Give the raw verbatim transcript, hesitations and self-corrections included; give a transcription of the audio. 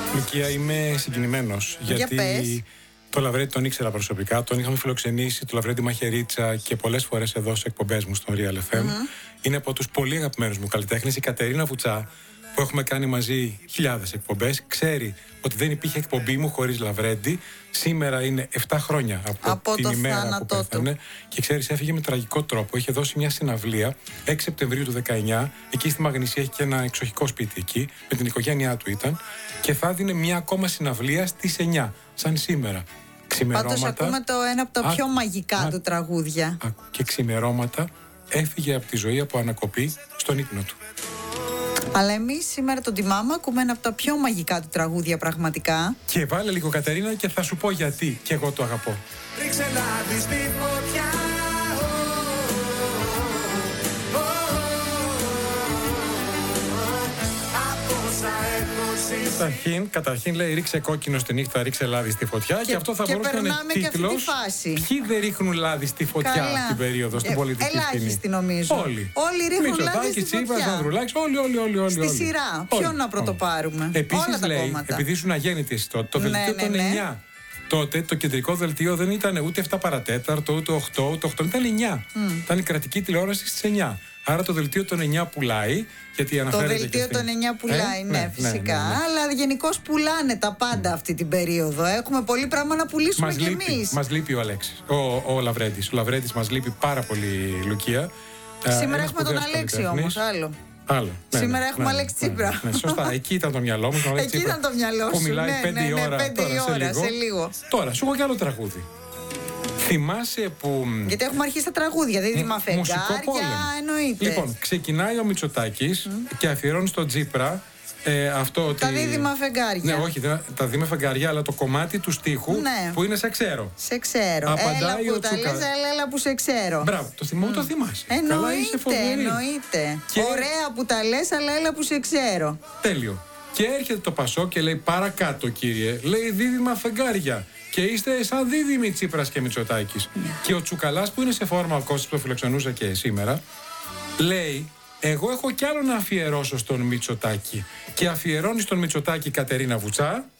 Λουκία, είμαι συγκινημένος. Γιατί πες. το Λαβρέντι τον ήξερα προσωπικά. Τον είχαμε φιλοξενήσει, το Λαβρέντι Μαχαιρίτσα και πολλές φορές εδώ σε εκπομπές μου στο Real εφ εμ. Mm-hmm. Είναι από τους πολύ αγαπημένους μου καλλιτέχνες. Η Κατερίνα Βουτσά, που έχουμε κάνει μαζί χιλιάδες εκπομπές, ξέρει ότι δεν υπήρχε εκπομπή μου χωρίς Λαβρέντι. Σήμερα είναι επτά χρόνια από, από την το ημέρα που πέθανε. Και ξέρεις, έφυγε με τραγικό τρόπο. Είχε δώσει μια συναυλία έξι Σεπτεμβρίου του δεκαεννιά. Εκεί στη Μαγνησία έχει και ένα εξοχικό σπίτι εκεί. Με την οικογένειά του ήταν. Και θα δίνει μια ακόμα συναυλία στις εννιά, σαν σήμερα. Πάντως ακούμε το ένα από τα πιο α, μαγικά α, του τραγούδια. Α, και ξημερώματα έφυγε από τη ζωή από ανακοπή στον ύπνο του. Αλλά εμείς σήμερα τον τιμάμε, ακούμε ένα από τα πιο μαγικά του τραγούδια πραγματικά. Και βάλε λίγο, Κατερίνα, και θα σου πω γιατί και εγώ το αγαπώ. Ρίξε λάδι στη φωτιά. Καταρχήν, καταρχήν λέει ρίξε κόκκινο στη νύχτα, ρίξε λάδι στη φωτιά. Και, και αυτό θα και μπορούσε να είναι τίτλος. Ποιοι δεν ρίχνουν λάδι στη φωτιά Καλά. την περίοδο, στην ε, πολιτική σκηνή? Ελάχιστοι νομίζω. Όλοι. Όλοι ρίχνουν Μητσοτάκη, λάδι στη Τσίπρας, φωτιά. Ανδρουλάκης, όλοι, όλοι, όλοι, όλοι. Στη όλοι. σειρά. Όλοι. Ποιον να πρωτοπάρουμε? Επίσης όλα τα λέει, κόμματα. επειδή ήσουν αγέννητη εσύ τότε, το Ναι, δελτίο ναι, των ναι. εννιά. Τότε το κεντρικό δελτίο δεν ήταν ούτε επτά παρατέταρτο, ούτε οκτώ, ούτε οκτώ, ήταν εννιά. Mm. Ήταν η κρατική τηλεόραση στις εννιά. Άρα το δελτίο των εννιά πουλάει. Γιατί το δελτίο των εννιά πουλάει, ε? ναι, ναι, φυσικά. Ναι, ναι, ναι. Αλλά γενικώς πουλάνε τα πάντα αυτή την περίοδο. Έχουμε πολύ πράγμα να πουλήσουμε μας κι εμείς. Μας λείπει ο Αλέξης, ο, ο Λαβρέντης. Ο Λαβρέντης μας λείπει πάρα πολύ, Λουκία. Σήμερα έχουμε τον Αλέξη όμως, άλλο. Άλλο. Ναι, Σήμερα ναι, έχουμε ναι, Αλέξη ναι, Τσίπρα. Ναι, ναι, σωστά, εκεί ήταν το μυαλό μου. Εκεί ήταν το μυαλό σου. Που μιλάει ναι, πέντε ναι, η ναι, ώρα, πέντε τώρα, η ώρα σε, λίγο. σε λίγο. Τώρα, σου έχω κι άλλο τραγούδι. Θυμάσαι που. Γιατί έχουμε αρχίσει τα τραγούδια, δίδυμα φεγγάρια, εννοείται. Λοιπόν, ξεκινάει ο Μητσοτάκης mm. και αφιερώνει στον Τσίπρα. Ε, αυτό ότι... Τα δίδυμα φεγγάρια. Ναι, όχι, τα δίδυμα φεγγάρια, αλλά το κομμάτι του στίχου ναι. που είναι σε ξέρω. Σε ξέρω. Απαντάει έλα που ο τα Τσουκα... λες, έλα, έλα που σε ξέρω. Μπράβο, το θυμό mm. το θυμάσαι. Εννοείται, καλά, είσαι φοβερή. εννοείται. Και... ωραία που τα λες, αλλά έλα που σε ξέρω. Τέλειο. Και έρχεται το Πασό και λέει παρακάτω, κύριε, λέει δίδυμα φεγγάρια. Και είστε σαν δίδυμοι Τσίπρας και Μητσοτάκης. Mm. Και ο Τσουκαλάς που είναι σε φόρμα, ο Κώστας που το φιλοξενούσα και σήμερα, λέει, εγώ έχω κι άλλο να αφιερώσω στον Μητσοτάκη. Και αφιερώνει στον Μητσοτάκη Κατερίνα Βουτσά.